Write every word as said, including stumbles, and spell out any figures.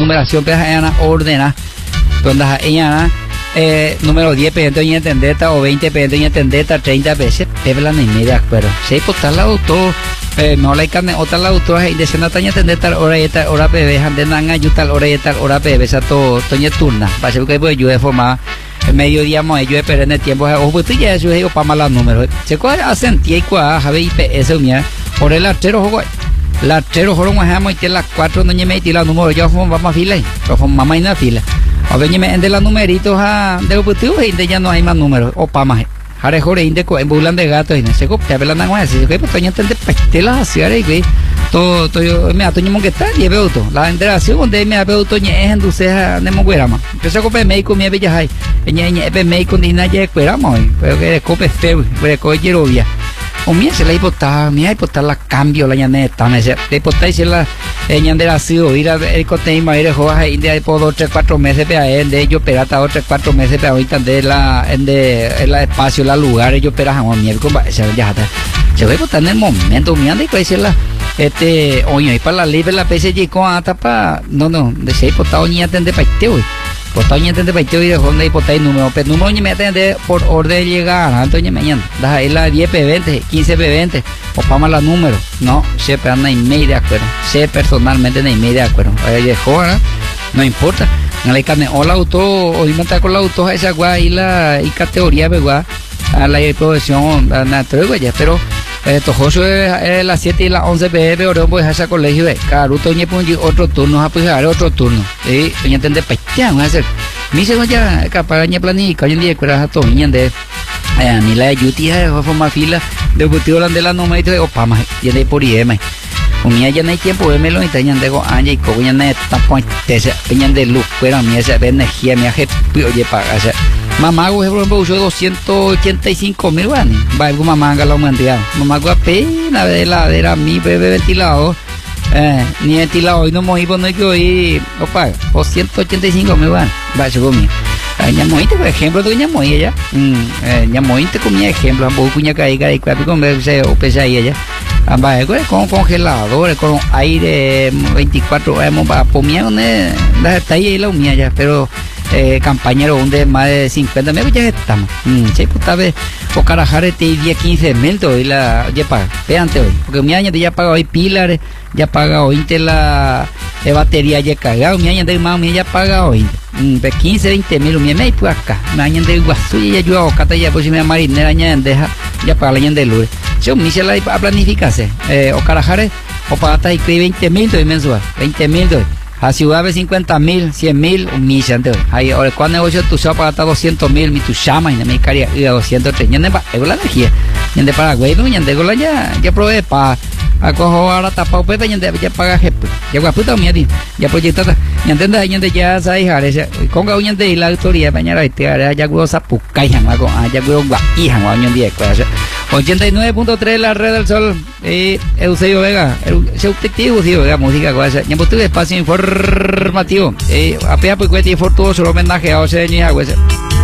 numeración peja ordena donde ella eh, número diez pedido y entendeta o veinte pedido y entendeta treinta veces pebla ni media de acuerdo se por tal lado todo eh, no la carne otra lado todo y de cena taña entendeta hora y tal hora pebe de nanga yutal hora y tal hora pebe esa todo toña turna para ser que pues yo de forma mediodía mo yo esperé en el tiempo o pues ya eso es para malos números se coge hacen tie cua jabe I P S mía por el artero juego la artero juego más amo y tiene las cuatro no me metí la número yo vamos a fila pero mamá y na fila a ver me ende los numeritos a de objetivo y de ya no hay más números o pa más jare jore inde co en bulan de gato y no se copia la nada así que pues toña entende pestelas así ahora y todo todo me atoño mon que está y veo todo la enteración donde me veo toña es en dulce de moguerama empezó a comer médico mi bella hay ella ella es médico ni nada ya esperamos pero que cope feo pero que yerovia o mía se la hipotar mía hipotar la cambio la ñaneta me se hipotar si la ñandera sido ir a el coteima ir a jugar de por dos tres cuatro meses pe a él de ellos perata otros cuatro meses pe ahorita de la en de el espacio la lugar ellos peran a miel con se ya está se ve por en el momento mía de que decir la este oye y para la libre la P S G con hasta para no no de se hipotar ni atende para este hoy Potaña entende para y de donde hipotéis número, pero número ni me atende por orden de llegar, Antonio mañana, da ahí la diez P veinte, quince P veinte, o para los números, no, se pero no hay medio de acuerdo, se personalmente no hay medio de acuerdo, ahí dejó, ¿no? No importa, no le carne, o la auto, o me está con la auto, esa gua y la y categoría, ¿verdad? A la profesión, a la ya, pero esto Josué es las siete y las once P M, ahora voy a ese colegio de Caruto y otro turno, a pues otro turno. Y yo entendí, pues ya, vamos a hacer. Mi se ya capaz de planificar, yo día que era todo, y de ni la yutia de forma fila, de objetivo de la número y de opama, y de por I M. Un día ya no hay tiempo de melo y te de go anja y cogo ya no está pues te de luz, pero a mí esa energía me hace oye para hacer. Mamá, por ejemplo, usó doscientos ochenta y cinco mil guanes. Va, algo mamá haga la humanidad. Mamá, apenas de la de la mi bebé ventilado. Eh, ni ventilado, y no moví, pues no hay que oír. Opa, doscientos ochenta y cinco mil guanes. Va, eso conmigo. Ya moiste, por ejemplo, tú ya moí ella. Ya moiste con mi ejemplo. Tampoco cuña caiga y cuatro con verse o pesa ahí ella. Va, con congeladores, con aire veinticuatro horas. Va, por mí, donde está ahí la humilla ya, pero. Eh, campañero un de más de cincuenta mil ya estamos mm, sí, pues tal vez o carajare te diez quince mil hoy la ya paga veante hoy porque mi año ya paga hoy pilares ya paga hoy la de batería ya cargado mi año de más mi ya paga hoy mm, de quince veinte mil mi me pues acá mi año de guasu ya yo acá ya pues si me marinera ya deja ya paga la año de luz si un se la a planificarse eh, o carajare o para estar escribir veinte mil hoy mensual veinte mil hoy a ciudad de cincuenta mil, cien mil, un millón de ahí ahora cuando negocio tu shop para doscientos mil, mi tu llama y no me caría y a doscientos tres, ya es la energía, ya de Paraguay, no, ya de gola ya, ya probé para acojo ahora tapado peta ya ya paga jefe, ya guaputa mi adi, ya proyectada, ya entiendes, ya de ya sabes, jare, con uña de la autoridad mañana y te hará ya guosa pucay, ya con ya guo hija, guaño día, ochenta y nueve punto tres la red del sol, eh Eusebio Vega, el subjetivo sí, Vega música cosa, ya pues tu espacio informativo, eh apea pues cuete fortuoso homenaje a José Ñija,